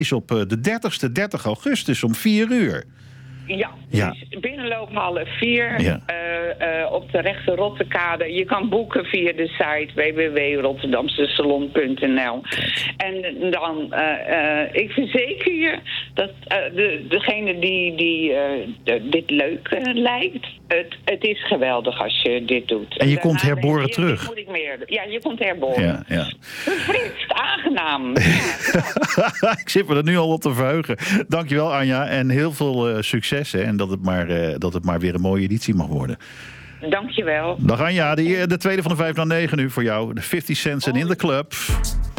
is op de 30 augustus om 4:00. Ja. Dus binnenloop 3:30 op de Rechte Rottekade. Je kan boeken via de site www.rotterdamsesalon.nl. En dan, ik verzeker je dat degene die dit leuk lijkt, het is geweldig als je dit doet. En je komt herboren terug. Moet ik meer, je komt herboren. Ja. Verfrist, aangenaam. Ik zit me er nu al op te verheugen. Dankjewel, Anja. En heel veel succes. Hè, en dat het maar weer een mooie editie mag worden. Dankjewel. Dag Anja, de tweede van de 5 naar 9 nu voor jou. De 50 Cents en In the Club.